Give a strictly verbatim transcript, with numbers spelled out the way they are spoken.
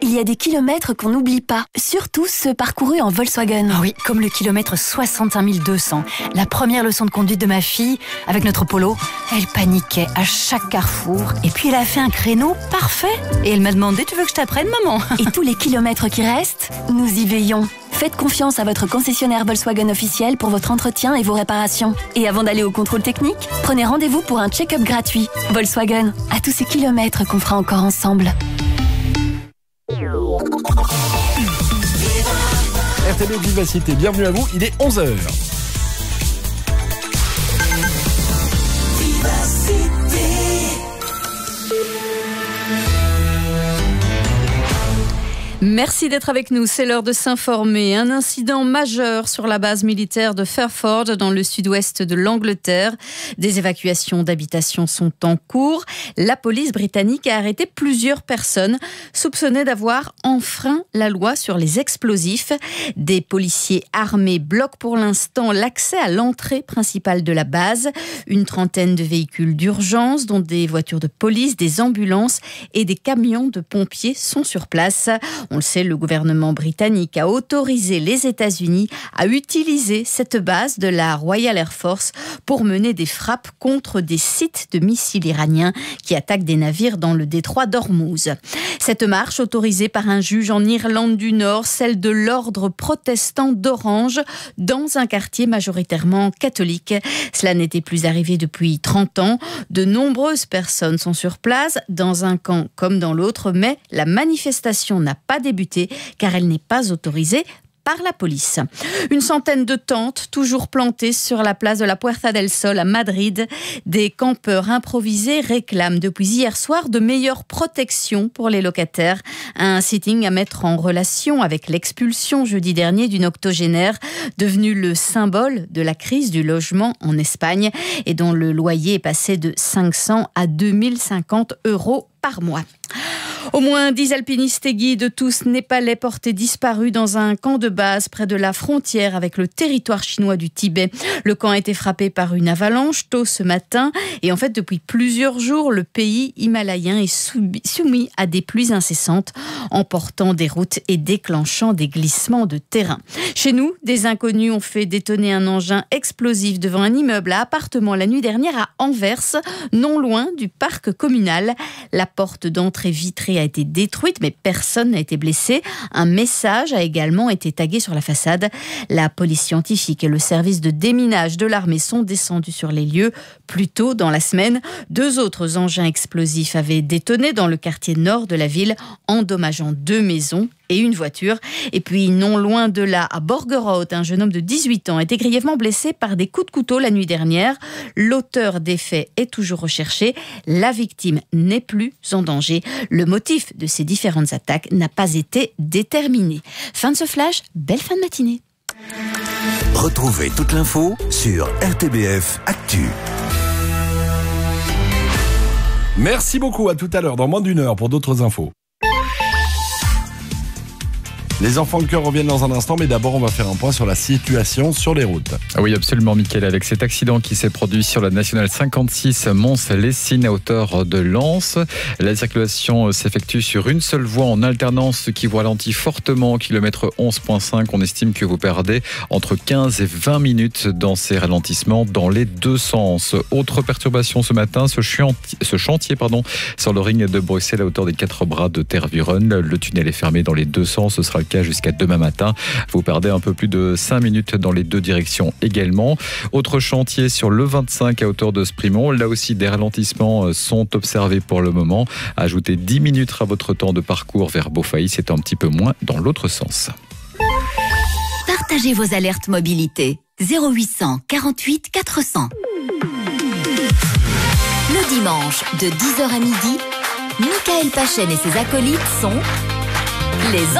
il y a des kilomètres qu'on n'oublie pas, surtout ceux parcourus en Volkswagen. Ah oui, comme le kilomètre soixante et un mille deux cents. La première leçon de conduite de ma fille, avec notre Polo, elle paniquait à chaque carrefour. Et puis elle a fait un créneau parfait. Et elle m'a demandé, tu veux que je t'apprenne, maman? Et tous les kilomètres qui restent, nous y veillons. Faites confiance à votre concessionnaire Volkswagen officiel pour votre entretien et vos réparations. Et avant d'aller au contrôle technique, prenez rendez-vous pour un check-up gratuit. Volkswagen, à tous ces kilomètres qu'on fera encore ensemble. R T B Vivacité, bienvenue à vous, il est onze heures. Merci d'être avec nous, c'est l'heure de s'informer. Un incident majeur sur la base militaire de Fairford dans le sud-ouest de l'Angleterre. Des évacuations d'habitations sont en cours. La police britannique a arrêté plusieurs personnes soupçonnées d'avoir enfreint la loi sur les explosifs. Des policiers armés bloquent pour l'instant l'accès à l'entrée principale de la base. Une trentaine de véhicules d'urgence, dont des voitures de police, des ambulances et des camions de pompiers sont sur place. On le sait, le gouvernement britannique a autorisé les États-Unis à utiliser cette base de la Royal Air Force pour mener des frappes contre des sites de missiles iraniens qui attaquent des navires dans le détroit d'Ormuz. Cette marche, autorisée par un juge en Irlande du Nord, celle de l'ordre protestant d'Orange, dans un quartier majoritairement catholique. Cela n'était plus arrivé depuis trente ans. De nombreuses personnes sont sur place, dans un camp comme dans l'autre, mais la manifestation n'a pas débuté car elle n'est pas autorisée par la police. Une centaine de tentes toujours plantées sur la place de la Puerta del Sol à Madrid. Des campeurs improvisés réclament depuis hier soir de meilleures protections pour les locataires. Un sitting à mettre en relation avec l'expulsion jeudi dernier d'une octogénaire devenue le symbole de la crise du logement en Espagne et dont le loyer est passé de cinq cents à deux mille cinquante euros par mois. Au moins dix alpinistes et guides, tous népalais, portés disparus dans un camp de base près de la frontière avec le territoire chinois du Tibet. Le camp a été frappé par une avalanche tôt ce matin et en fait depuis plusieurs jours, le pays himalayen est soumis à des pluies incessantes, emportant des routes et déclenchant des glissements de terrain. Chez nous, des inconnus ont fait détonner un engin explosif devant un immeuble à appartements la nuit dernière à Anvers, non loin du parc communal. La porte d'entrée vitrée a été détruite, mais personne n'a été blessé. Un message a également été tagué sur la façade. La police scientifique et le service de déminage de l'armée sont descendus sur les lieux. Plus tôt dans la semaine, deux autres engins explosifs avaient détonné dans le quartier nord de la ville, endommageant deux maisons et une voiture. Et puis, non loin de là, à Borgerhout, un jeune homme de dix-huit ans a été grièvement blessé par des coups de couteau la nuit dernière. L'auteur des faits est toujours recherché. La victime n'est plus en danger. Le motif de ces différentes attaques n'a pas été déterminé. Fin de ce flash, belle fin de matinée. Retrouvez toute l'info sur R T B F Actu. Merci beaucoup, à tout à l'heure, dans moins d'une heure pour d'autres infos. Les enfants de cœur reviennent dans un instant, mais d'abord on va faire un point sur la situation sur les routes. Ah oui, absolument, Mickaël, avec cet accident qui s'est produit sur la nationale cinquante-six Mons-Lessines à hauteur de Lens. La circulation s'effectue sur une seule voie en alternance, ce qui vous ralentit fortement au kilomètre onze virgule cinq. On estime que vous perdez entre quinze et vingt minutes dans ces ralentissements dans les deux sens. Autre perturbation ce matin, ce chantier, ce chantier pardon, sur le ring de Bruxelles à hauteur des quatre bras de Tervuren. Le tunnel est fermé dans les deux sens, ce sera le jusqu'à demain matin. Vous perdez un peu plus de cinq minutes dans les deux directions également. Autre chantier sur le vingt-cinq à hauteur de Sprimont. Là aussi, des ralentissements sont observés pour le moment. Ajoutez dix minutes à votre temps de parcours vers Beaufailly. C'est un petit peu moins dans l'autre sens. Partagez vos alertes mobilité. zéro huit cent quarante-huit quatre cents. Le dimanche, de dix heures à midi, Mickaël Pachen et ses acolytes sont les